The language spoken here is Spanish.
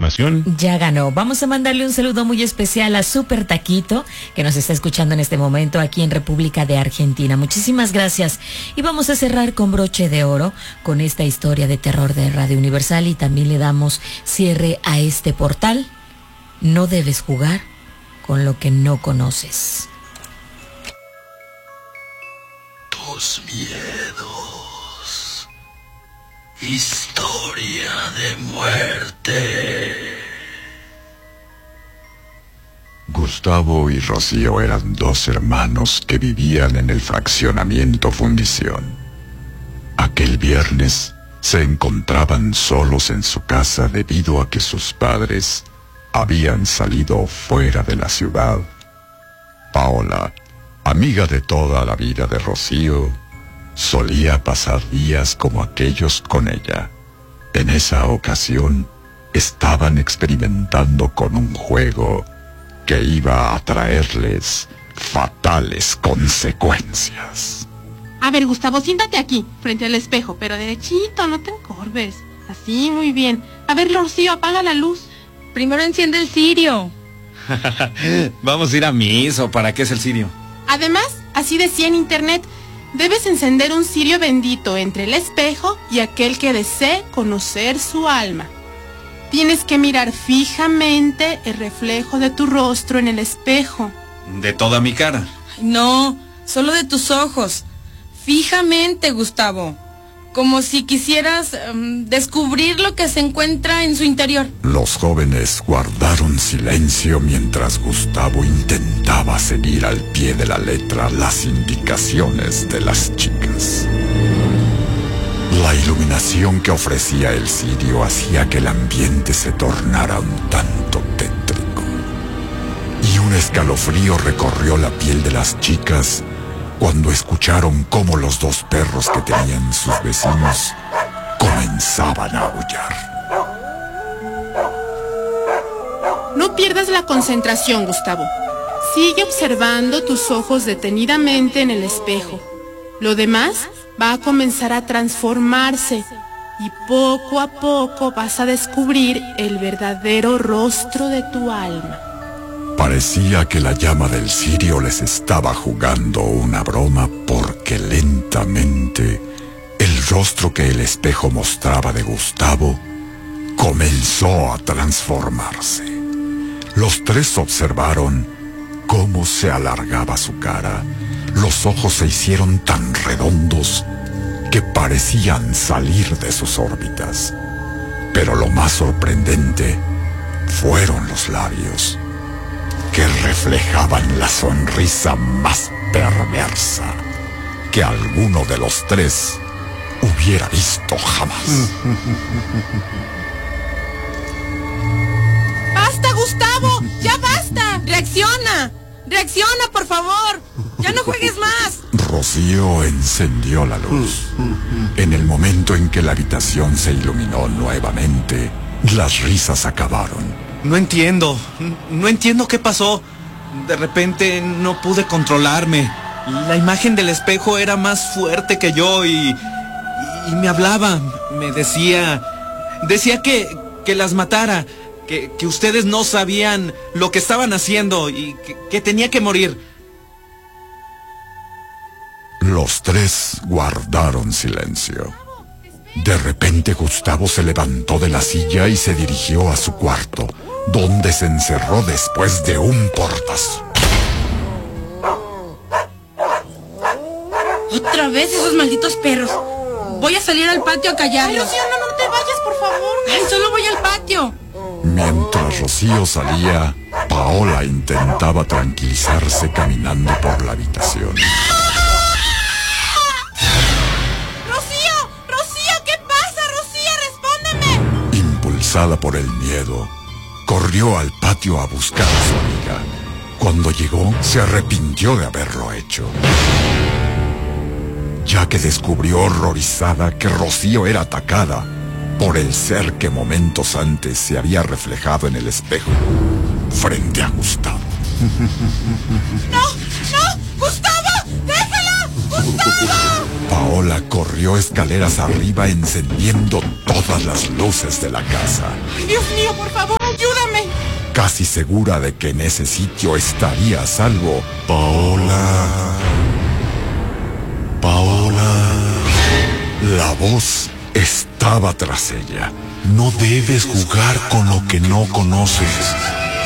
continuación. Ya ganó. Vamos a mandarle un saludo muy especial a Super Taquito, que nos está escuchando en este momento aquí en República de Argentina. Muchísimas gracias. Y vamos a cerrar con broche de oro con esta historia de terror de Radio Universal, y también le damos cierre a este portal. No debes jugar con lo que no conoces. Tus miedos. Historia de muerte. Gustavo y Rocío eran dos hermanos que vivían en el fraccionamiento Fundición. Aquel viernes se encontraban solos en su casa debido a que sus padres habían salido fuera de la ciudad. Paola, amiga de toda la vida de Rocío, solía pasar días como aquellos con ella. En esa ocasión, estaban experimentando con un juego que iba a traerles fatales consecuencias. A ver, Gustavo, siéntate aquí, frente al espejo, pero derechito, no te encorves. Así, muy bien. A ver, Rocío, apaga la luz. Primero enciende el cirio. Vamos a ir a misa, ¿o para qué es el cirio? Además, así decía en internet, debes encender un cirio bendito entre el espejo y aquel que desee conocer su alma. Tienes que mirar fijamente el reflejo de tu rostro en el espejo. De toda mi cara. No, solo de tus ojos. Fijamente, Gustavo. Como si quisieras descubrir lo que se encuentra en su interior. Los jóvenes guardaron silencio mientras Gustavo intentaba seguir al pie de la letra las indicaciones de las chicas. La iluminación que ofrecía el cirio hacía que el ambiente se tornara un tanto tétrico. Y un escalofrío recorrió la piel de las chicas cuando escucharon cómo los dos perros que tenían sus vecinos comenzaban a aullar. No pierdas la concentración, Gustavo. Sigue observando tus ojos detenidamente en el espejo. Lo demás va a comenzar a transformarse y poco a poco vas a descubrir el verdadero rostro de tu alma. Parecía que la llama del cirio les estaba jugando una broma, porque lentamente el rostro que el espejo mostraba de Gustavo comenzó a transformarse. Los tres observaron cómo se alargaba su cara. Los ojos se hicieron tan redondos que parecían salir de sus órbitas. Pero lo más sorprendente fueron los labios, que reflejaban la sonrisa más perversa que alguno de los tres hubiera visto jamás. ¡Basta, Gustavo! ¡Ya basta! ¡Reacciona! ¡Reacciona, por favor! ¡Ya no juegues más! Rocío encendió la luz. En el momento en que la habitación se iluminó nuevamente, las risas acabaron. No entiendo qué pasó. De repente no pude controlarme. La imagen del espejo era más fuerte que yo y me hablaba. Me decía que las matara, que ustedes no sabían lo que estaban haciendo y que tenía que morir. Los tres guardaron silencio. De repente Gustavo se levantó de la silla y se dirigió a su cuarto, donde se encerró después de un portazo. Otra vez esos malditos perros. Voy a salir al patio a callarlos. Ay, Rocío, no te vayas, por favor. Ay, solo voy al patio. Mientras Rocío salía, Paola intentaba tranquilizarse caminando por la habitación. Impulsada por el miedo, corrió al patio a buscar a su amiga. Cuando llegó, se arrepintió de haberlo hecho, ya que descubrió horrorizada que Rocío era atacada por el ser que momentos antes se había reflejado en el espejo frente a Gustavo. ¡No! ¡No! ¡Gustavo! ¡Déjala! ¡Gustavo! Paola corrió escaleras arriba encendiendo todas las luces de la casa. ¡Dios mío, por favor! casi segura de que en ese sitio estaría a salvo. Paola. Paola. La voz estaba tras ella. No debes jugar con lo que no conoces.